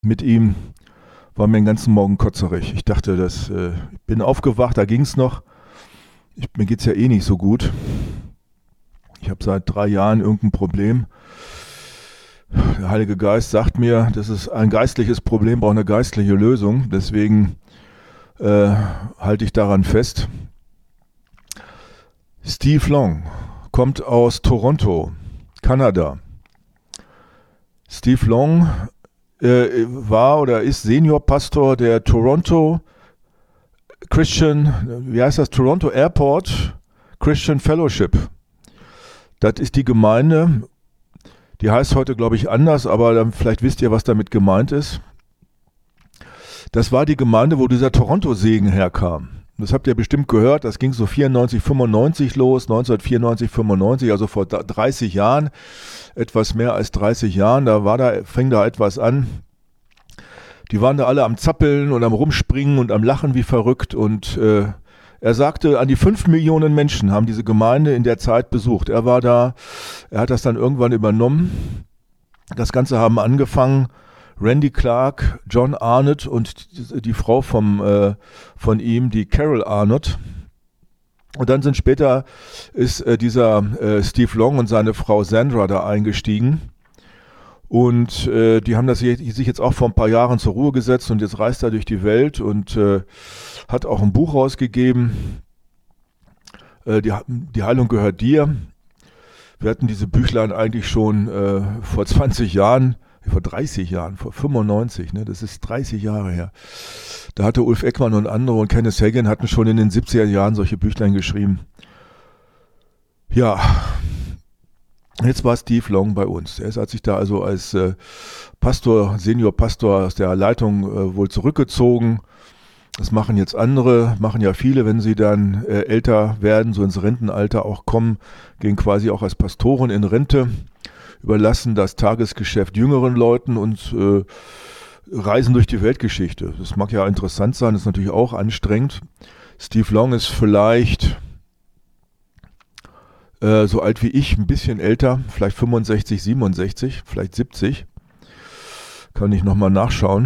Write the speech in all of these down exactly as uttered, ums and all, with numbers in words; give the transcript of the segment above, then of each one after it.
mit ihm war mir den ganzen Morgen kotzerig. Ich dachte, das, äh, ich bin aufgewacht, da ging es noch. Ich, mir geht es ja eh nicht so gut. Ich habe seit drei Jahren irgendein Problem. Der Heilige Geist sagt mir, das ist ein geistliches Problem, braucht eine geistliche Lösung. Deswegen äh, halte ich daran fest. Steve Long kommt aus Toronto, Kanada. Steve Long äh, war oder ist Seniorpastor der Toronto Christian, wie heißt das, Toronto Airport Christian Fellowship. Das ist die Gemeinde, die heißt heute, glaube ich, anders, aber dann vielleicht wisst ihr, was damit gemeint ist. Das war die Gemeinde, wo dieser Toronto-Segen herkam. Das habt ihr bestimmt gehört, das ging so vierundneunzig, fünfundneunzig los, neunzehnhundertvierundneunzig, fünfundneunzig, also vor dreißig Jahren, etwas mehr als dreißig Jahren, da war da, fing da etwas an. Die waren da alle am Zappeln und am Rumspringen und am Lachen wie verrückt und äh, er sagte, an die fünf Millionen Menschen haben diese Gemeinde in der Zeit besucht. Er war da, er hat das dann irgendwann übernommen. Das Ganze haben angefangen Randy Clark, John Arnott und die, die Frau vom, äh, von ihm, die Carol Arnott. Und dann sind später, ist äh, dieser äh, Steve Long und seine Frau Sandra da eingestiegen. Und äh, die haben das sich jetzt auch vor ein paar Jahren zur Ruhe gesetzt und jetzt reist er durch die Welt und äh, hat auch ein Buch rausgegeben. Äh, die, die Heilung gehört dir. Wir hatten diese Büchlein eigentlich schon äh, vor zwanzig Jahren, vor dreißig Jahren, vor fünfundneunzig, ne? Das ist dreißig Jahre her. Da hatte Ulf Eckmann und andere und Kenneth Hagin hatten schon in den siebziger Jahren solche Büchlein geschrieben. Ja, jetzt war Steve Long bei uns. Er hat sich da also als äh, Pastor, Seniorpastor aus der Leitung äh, wohl zurückgezogen. Das machen jetzt andere, machen ja viele, wenn sie dann äh, älter werden, so ins Rentenalter auch kommen, gehen quasi auch als Pastoren in Rente, überlassen das Tagesgeschäft jüngeren Leuten und äh, reisen durch die Weltgeschichte. Das mag ja interessant sein, das ist natürlich auch anstrengend. Steve Long ist vielleicht äh, so alt wie ich, ein bisschen älter, vielleicht fünfundsechzig, siebenundsechzig, vielleicht siebzig. Kann ich nochmal nachschauen.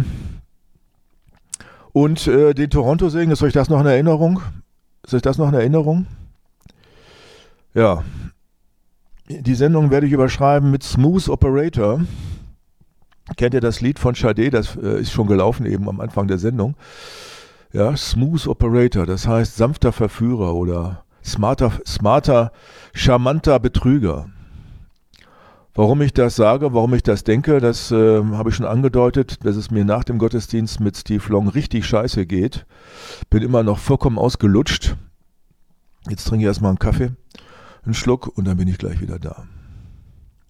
Und äh, den Toronto-Segen, ist euch das noch in Erinnerung? Ist euch das noch in Erinnerung? Ja. Die Sendung werde ich überschreiben mit Smooth Operator. Kennt ihr das Lied von Sade? Das äh, ist schon gelaufen eben am Anfang der Sendung. Ja, Smooth Operator, das heißt sanfter Verführer oder smarter, smarter, charmanter Betrüger. Warum ich das sage, warum ich das denke, das äh, habe ich schon angedeutet, dass es mir nach dem Gottesdienst mit Steve Long richtig scheiße geht. Bin immer noch vollkommen ausgelutscht. Jetzt trinke ich erstmal einen Kaffee, einen Schluck und dann bin ich gleich wieder da.